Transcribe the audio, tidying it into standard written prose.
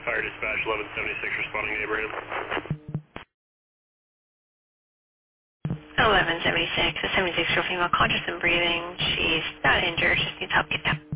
Fire Dispatch 1176 responding to Abraham. 1176, a 76-year-old female, conscious and breathing. She's not injured, just needs help getting up.